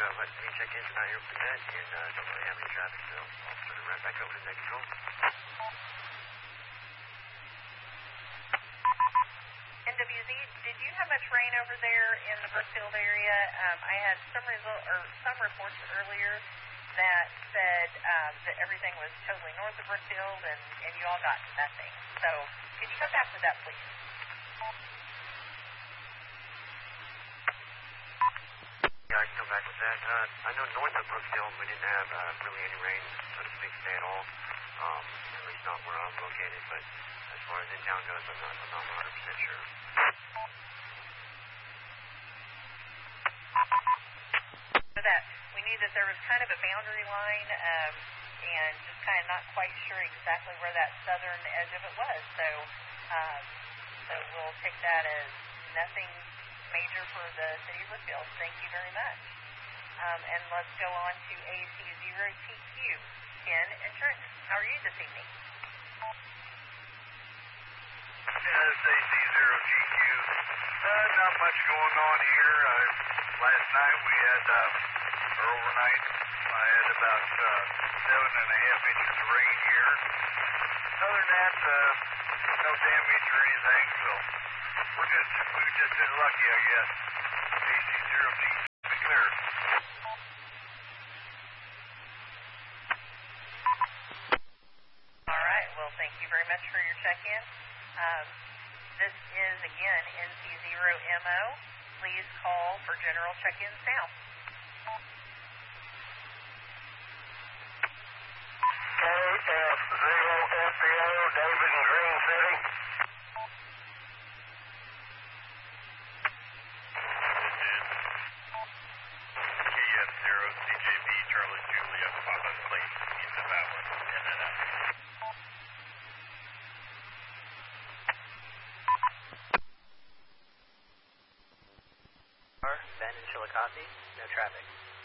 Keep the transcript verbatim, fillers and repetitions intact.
let me check in tonight here for that, and uh, don't really have any traffic, so I'll turn it right back over to Nick Control. N W Z, did you have much rain over there in the Brookfield area? Um, I had some result or some reports earlier that said um, that everything was totally north of Brookfield, and, and you all got nothing. So could you come back to that, please? Yeah, I can come back with that. Uh, I know north of Brookfield we didn't have uh, really any rain, so to speak, at all. Um, at least not where I'm located, but as far as in town goes, I'm not, I'm not one hundred percent sure. So that we knew that there was kind of a boundary line, um, and just kind of not quite sure exactly where that southern edge of it was. So, um, so we'll take that as nothing major for the city of Brookfield. Thank you very much. Um, and let's go on to A C zero T Q. Ken and Trent, how are you this evening? Yeah, it's A C zero G Q. Uh, not much going on here. Uh, last night we had, uh, or overnight, I had about uh, seven and a half inches of rain here. Other than that, uh, no damage or anything, so we're just, we've just been lucky, I guess. A C zero G Q, be clear. All right, well, thank you very much for your check-in. Um, this is, again, N C zero M O. Please call for general check-ins now. K F zero F P O, David in Green City. K F zero C J B, Charlie Julia, Papa Place, in the valley, and then out. Ben in Chillicothe, no traffic.